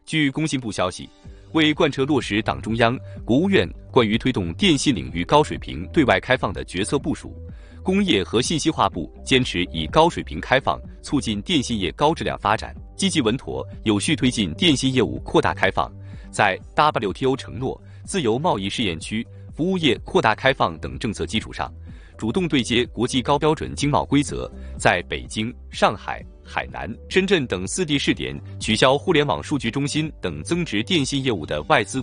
据工信部消息，为贯彻落实党中央、国务院关于推动电信领域高水平对外开放的决策部署，工业和信息化部坚持以高水平开放促进电信业高质量发展，积极稳妥有序推进电信业务扩大开放，在 WTO 承诺、自由贸易试验区、服务业扩大开放等政策基础上，主动对接国际高标准经贸规则，在北京、上海、海南、深圳等4地试点取消互联网数据中心等增值电信业务的外资